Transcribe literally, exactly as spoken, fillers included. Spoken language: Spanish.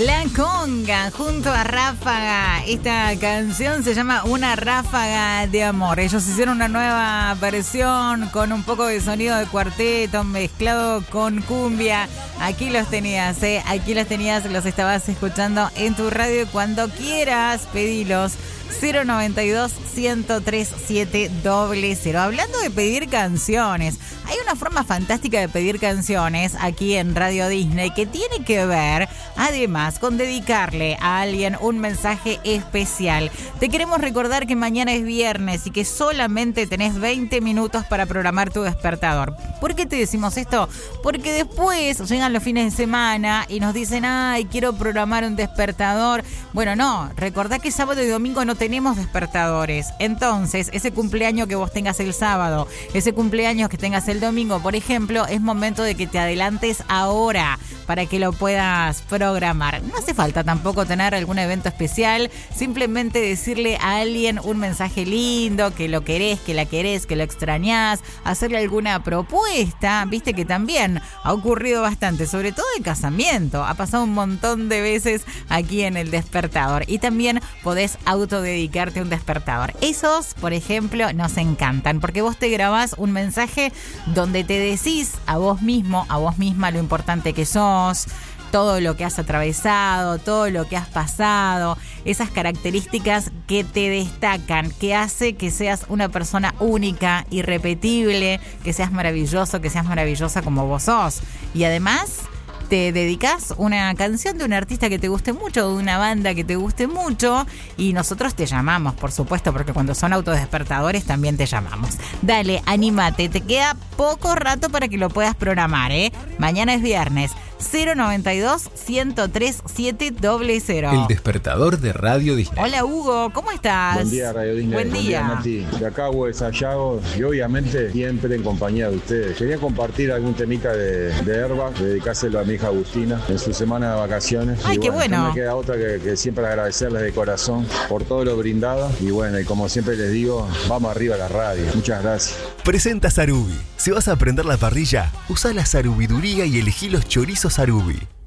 La Conga junto a Ráfaga. Esta canción se llama Una Ráfaga de Amor. Ellos hicieron una nueva versión con un poco de sonido de cuarteto mezclado con cumbia. Aquí los tenías, ¿eh? Aquí los tenías, los estabas escuchando en tu radio. Cuando quieras, pedilos. cero noventa y dos, ciento tres, siete cero cero. Hablando de pedir canciones, hay una forma fantástica de pedir canciones aquí en Radio Disney que tiene que ver, además, con dedicarle a alguien un mensaje especial. Te queremos recordar que mañana es viernes y que solamente tenés veinte minutos para programar tu despertador. ¿Por qué te decimos esto? Porque después llegan los fines de semana y nos dicen, ay, quiero programar un despertador. Bueno, no, recordá que sábado y domingo no tenemos despertadores. Entonces, ese cumpleaños que vos tengas el sábado, ese cumpleaños que tengas el domingo, por ejemplo, es momento de que te adelantes ahora para que lo puedas programar. No hace falta tampoco tener algún evento especial, simplemente decirle a alguien un mensaje lindo, que lo querés, que la querés, que lo extrañás, hacerle alguna propuesta. Viste que también ha ocurrido bastante, sobre todo el casamiento. Ha pasado un montón de veces aquí en el despertador. Y también podés autodedicarte a un despertador. Esos, por ejemplo, nos encantan, porque vos te grabás un mensaje donde te decís a vos mismo, a vos misma lo importante que sos, todo lo que has atravesado, todo lo que has pasado, esas características que te destacan, que hace que seas una persona única, irrepetible, que seas maravilloso, que seas maravillosa como vos sos. Y además te dedicas una canción de un artista que te guste mucho, de una banda que te guste mucho, y nosotros te llamamos, por supuesto, porque cuando son autodespertadores también te llamamos. Dale, anímate, te queda poco rato para que lo puedas programar, ¿eh? Mañana es viernes. cero noventa y dos, ciento tres, siete cero cero. El despertador de Radio Disney. Hola, Hugo, ¿cómo estás? Buen día, Radio Disney. Buen día. Buen día, Mati. De acá, Hugo de Sayago, y obviamente siempre en compañía de ustedes. Quería compartir algún temita de, de Herbas, dedicárselo a mi hija Agustina en su semana de vacaciones. Ay, y qué bueno. No bueno. me queda otra que, que siempre agradecerles de corazón por todo lo brindado. Y bueno, y como siempre les digo, vamos arriba a la radio. Muchas gracias. Presenta Sarubi. Si vas a prender la parrilla, usa la sarubiduría y elegí los chorizos Sarubi.